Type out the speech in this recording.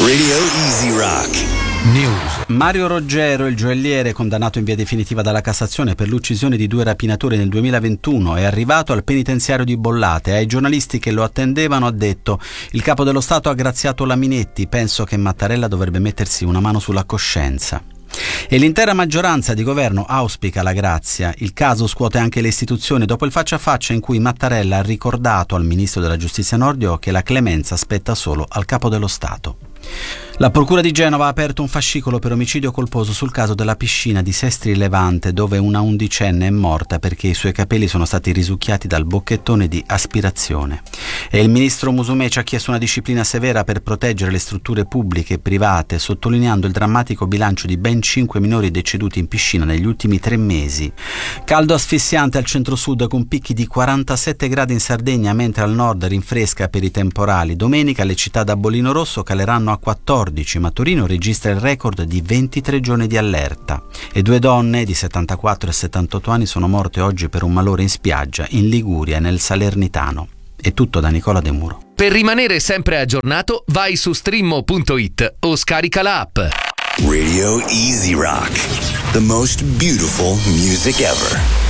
Radio Easy Rock. News. Mario Roggero, il gioielliere condannato in via definitiva dalla Cassazione per l'uccisione di 2 rapinatori nel 2021, è arrivato al penitenziario di Bollate. Ai giornalisti che lo attendevano ha detto: il capo dello Stato ha graziato la Minetti, penso che Mattarella dovrebbe mettersi una mano sulla coscienza. E l'intera maggioranza di governo auspica la grazia. Il caso scuote anche le istituzioni dopo il faccia a faccia in cui Mattarella ha ricordato al ministro della giustizia Nordio che la clemenza spetta solo al capo dello Stato. La Procura di Genova ha aperto un fascicolo per omicidio colposo sul caso della piscina di Sestri Levante, dove una undicenne è morta perché i suoi capelli sono stati risucchiati dal bocchettone di aspirazione. E il ministro Musumeci ha chiesto una disciplina severa per proteggere le strutture pubbliche e private, sottolineando il drammatico bilancio di ben 5 minori deceduti in piscina negli ultimi 3 mesi. Caldo asfissiante al centro-sud con picchi di 47 gradi in Sardegna, mentre al nord rinfresca per i temporali. Domenica le città da bollino rosso caleranno a 14, ma Torino registra il record di 23 giorni di allerta. E 2 donne di 74 e 78 anni sono morte oggi per un malore in spiaggia in Liguria e nel Salernitano. È tutto da Nicola De Muro. Per rimanere sempre aggiornato, vai su streammo.it o scarica l'app. Radio Easy Rock. The most beautiful music ever.